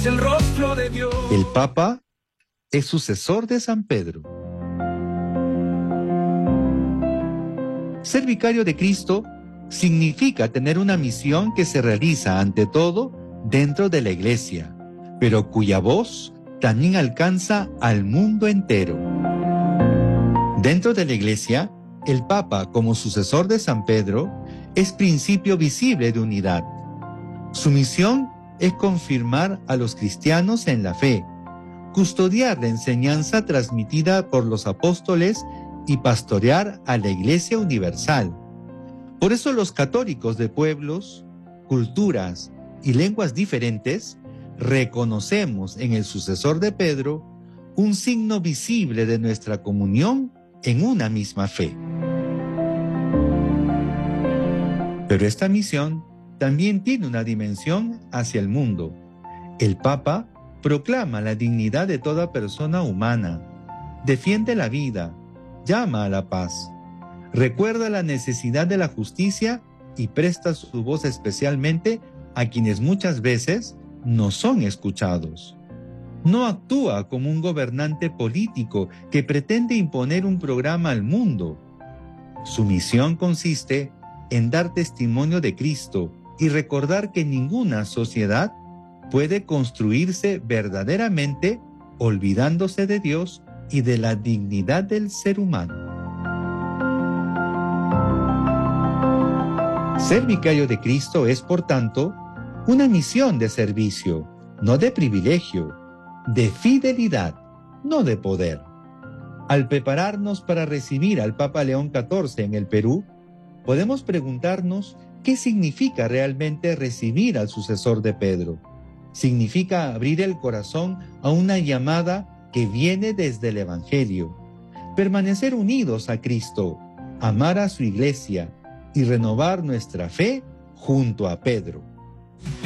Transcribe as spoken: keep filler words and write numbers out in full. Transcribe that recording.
es el rostro de Dios. El Papa es sucesor de San Pedro. Ser vicario de Cristo significa tener una misión que se realiza ante todo dentro de la Iglesia, pero cuya voz también alcanza al mundo entero. Dentro de la Iglesia, el Papa, como sucesor de San Pedro, es principio visible de unidad. Su misión es confirmar a los cristianos en la fe, custodiar la enseñanza transmitida por los apóstoles y pastorear a la Iglesia universal. Por eso los católicos de pueblos, culturas y lenguas diferentes reconocemos en el sucesor de Pedro un signo visible de nuestra comunión en una misma fe. Pero esta misión también tiene una dimensión hacia el mundo. El Papa proclama la dignidad de toda persona humana, defiende la vida, llama a la paz, recuerda la necesidad de la justicia y presta su voz especialmente a quienes muchas veces no son escuchados. No actúa como un gobernante político que pretende imponer un programa al mundo. Su misión consiste en dar testimonio de Cristo y recordar que ninguna sociedad puede construirse verdaderamente olvidándose de Dios y de la dignidad del ser humano. Ser vicario de Cristo es, por tanto, una misión de servicio, no de privilegio, de fidelidad, no de poder. Al prepararnos para recibir al Papa León catorce en el Perú, podemos preguntarnos qué significa realmente recibir al sucesor de Pedro. Significa abrir el corazón a una llamada que viene desde el Evangelio, permanecer unidos a Cristo, amar a su Iglesia y renovar nuestra fe junto a Pedro.